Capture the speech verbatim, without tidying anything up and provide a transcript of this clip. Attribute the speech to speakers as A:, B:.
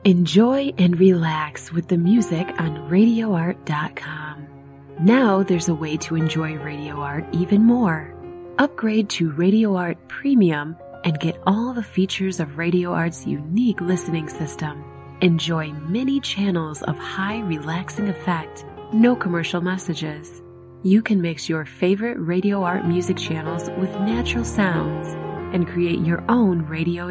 A: Enjoy and relax with the music on radio art dot com. Now there's a way to enjoy Radio Art even more. Upgrade to Radio Art Premium and get all the features of Radio Art's unique listening system. Enjoy many channels of high relaxing effect, no commercial messages. You can mix your favorite Radio Art music channels with natural sounds and create your own radio